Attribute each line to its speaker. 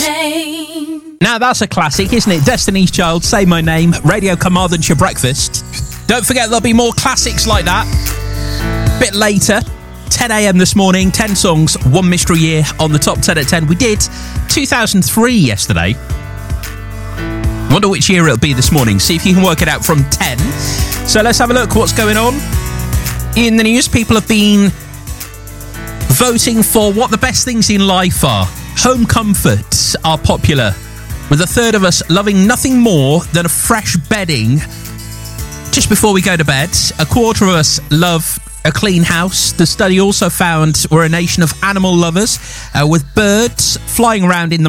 Speaker 1: name.
Speaker 2: Now that's a classic, isn't it? Destiny's Child, Say My Name, Radio Carmarthenshire Breakfast. Don't forget there'll be more classics like that. Bit later, 10 a.m. this morning, 10 songs, one mystery year on the top 10 at 10. We did 2003 yesterday. Wonder which year it'll be this morning. See if you can work it out from 10. So let's have a look what's going on. In the news, people have been voting for what the best things in life are. Home comforts are popular, with a third of us loving nothing more than a fresh bedding just before we go to bed. A quarter of us love a clean house. The study also found we're a nation of animal lovers, with birds flying around in the